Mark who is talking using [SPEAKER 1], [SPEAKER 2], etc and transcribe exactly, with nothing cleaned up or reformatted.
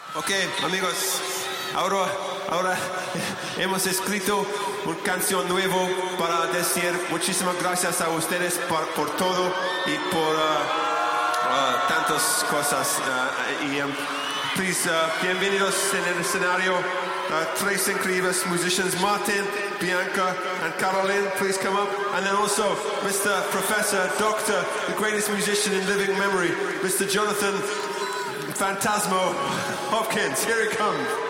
[SPEAKER 1] Ok, amigos, ahora, ahora hemos escrito una canción nueva para decir muchísimas gracias a ustedes por, por todo y por uh, uh, tantas cosas. Uh, y um, please, uh, bienvenidos en el escenario, uh, tres increíbles musicians, Martin, Bianca, and Caroline. Please come up. And then also Mister Professor, Doctor, the greatest musician in living memory, Mister Jonathan Phantasmo Hopkins. Here he comes.